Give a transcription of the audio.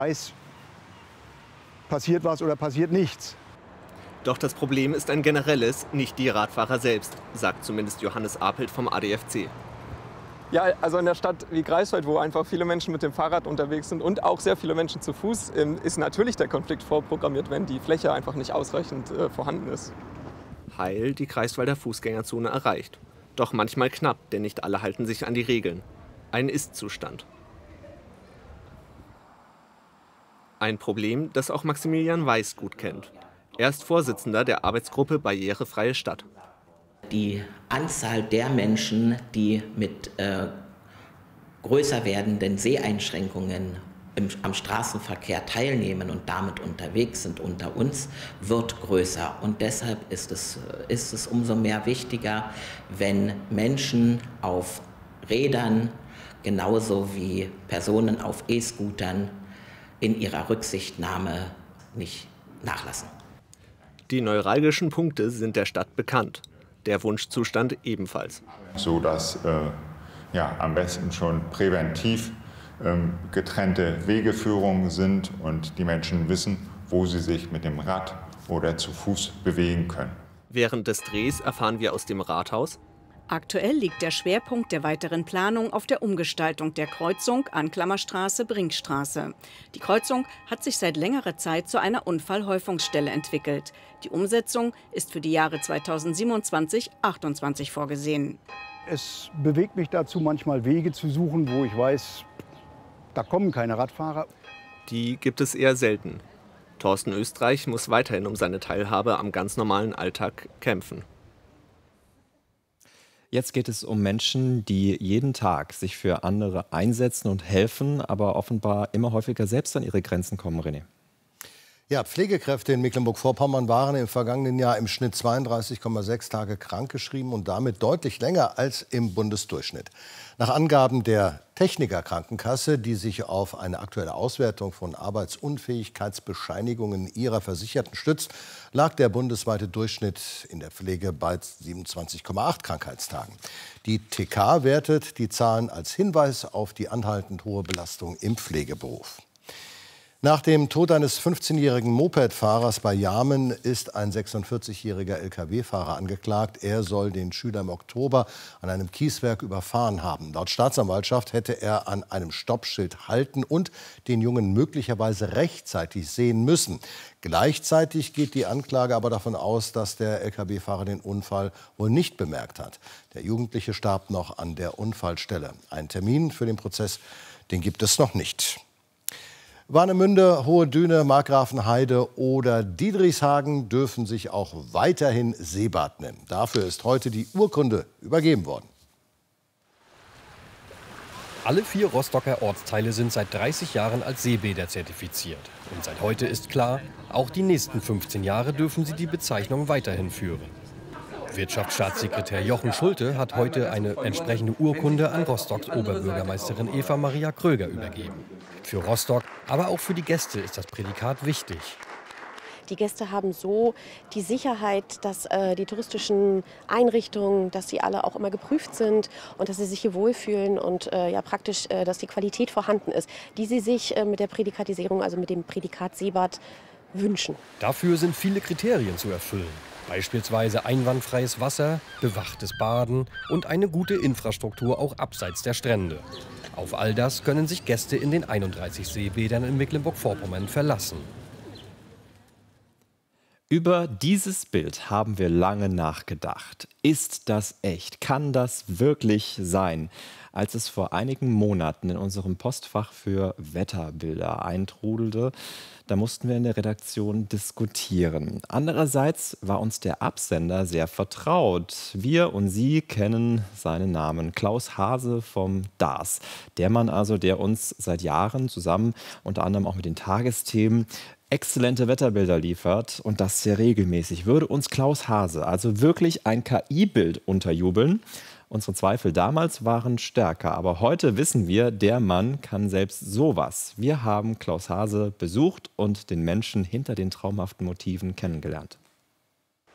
Weiß, passiert was oder passiert nichts. Doch das Problem ist ein generelles, nicht die Radfahrer selbst, sagt zumindest Johannes Apelt vom ADFC. Ja, also in der Stadt wie Greifswald, wo einfach viele Menschen mit dem Fahrrad unterwegs sind und auch sehr viele Menschen zu Fuß, ist natürlich der Konflikt vorprogrammiert, wenn die Fläche einfach nicht ausreichend vorhanden ist. Heil die Greifswalder Fußgängerzone erreicht. Doch manchmal knapp, denn nicht alle halten sich an die Regeln. Ein Ist-Zustand. Ein Problem, das auch Maximilian Weiß gut kennt. Er ist Vorsitzender der Arbeitsgruppe Barrierefreie Stadt. Die Anzahl der Menschen, die mit größer werdenden Seheinschränkungen am Straßenverkehr teilnehmen und damit unterwegs sind unter uns, wird größer. Und deshalb ist es umso mehr wichtiger, wenn Menschen auf Rädern genauso wie Personen auf E-Scootern in ihrer Rücksichtnahme nicht nachlassen. Die neuralgischen Punkte sind der Stadt bekannt. Der Wunschzustand ebenfalls. So dass am besten schon präventiv getrennte Wegeführungen sind und die Menschen wissen, wo sie sich mit dem Rad oder zu Fuß bewegen können. Während des Drehs erfahren wir aus dem Rathaus: Aktuell liegt der Schwerpunkt der weiteren Planung auf der Umgestaltung der Kreuzung Anklammerstraße-Brinkstraße. Die Kreuzung hat sich seit längerer Zeit zu einer Unfallhäufungsstelle entwickelt. Die Umsetzung ist für die Jahre 2027-28 vorgesehen. Es bewegt mich dazu, manchmal Wege zu suchen, wo ich weiß, da kommen keine Radfahrer. Die gibt es eher selten. Thorsten Österreich muss weiterhin um seine Teilhabe am ganz normalen Alltag kämpfen. Jetzt geht es um Menschen, die jeden Tag sich für andere einsetzen und helfen, aber offenbar immer häufiger selbst an ihre Grenzen kommen, René. Ja, Pflegekräfte in Mecklenburg-Vorpommern waren im vergangenen Jahr im Schnitt 32,6 Tage krankgeschrieben und damit deutlich länger als im Bundesdurchschnitt. Nach Angaben der Techniker-Krankenkasse, die sich auf eine aktuelle Auswertung von Arbeitsunfähigkeitsbescheinigungen ihrer Versicherten stützt, lag der bundesweite Durchschnitt in der Pflege bei 27,8 Krankheitstagen. Die TK wertet die Zahlen als Hinweis auf die anhaltend hohe Belastung im Pflegeberuf. Nach dem Tod eines 15-jährigen Mopedfahrers bei Jarmen ist ein 46-jähriger Lkw-Fahrer angeklagt. Er soll den Schüler im Oktober an einem Kieswerk überfahren haben. Laut Staatsanwaltschaft hätte er an einem Stoppschild halten und den Jungen möglicherweise rechtzeitig sehen müssen. Gleichzeitig geht die Anklage aber davon aus, dass der Lkw-Fahrer den Unfall wohl nicht bemerkt hat. Der Jugendliche starb noch an der Unfallstelle. Einen Termin für den Prozess, den gibt es noch nicht. Warnemünde, Hohe Düne, Markgrafenheide oder Diedrichshagen dürfen sich auch weiterhin Seebad nennen. Dafür ist heute die Urkunde übergeben worden. Alle 4 Rostocker Ortsteile sind seit 30 Jahren als Seebäder zertifiziert. Und seit heute ist klar, auch die nächsten 15 Jahre dürfen sie die Bezeichnung weiterhin führen. Wirtschaftsstaatssekretär Jochen Schulte hat heute eine entsprechende Urkunde an Rostocks Oberbürgermeisterin Eva Maria Kröger übergeben. Für Rostock, aber auch für die Gäste ist das Prädikat wichtig. Die Gäste haben so die Sicherheit, dass die touristischen Einrichtungen, dass sie alle auch immer geprüft sind und dass sie sich hier wohlfühlen und praktisch, dass die Qualität vorhanden ist, die sie sich mit der Prädikatisierung, also mit dem Prädikat Seebad, wünschen. Dafür sind viele Kriterien zu erfüllen. Beispielsweise einwandfreies Wasser, bewachtes Baden und eine gute Infrastruktur auch abseits der Strände. Auf all das können sich Gäste in den 31 Seebädern in Mecklenburg-Vorpommern verlassen. Über dieses Bild haben wir lange nachgedacht. Ist das echt? Kann das wirklich sein? Als es vor einigen Monaten in unserem Postfach für Wetterbilder eintrudelte, da mussten wir in der Redaktion diskutieren. Andererseits war uns der Absender sehr vertraut. Wir und Sie kennen seinen Namen, Klaus Hase vom DARS. Der Mann also, der uns seit Jahren zusammen, unter anderem auch mit den Tagesthemen, exzellente Wetterbilder liefert und das sehr regelmäßig. Würde uns Klaus Hase also wirklich ein KI-Bild unterjubeln? Unsere Zweifel damals waren stärker, aber heute wissen wir, der Mann kann selbst sowas. Wir haben Klaus Hase besucht und den Menschen hinter den traumhaften Motiven kennengelernt.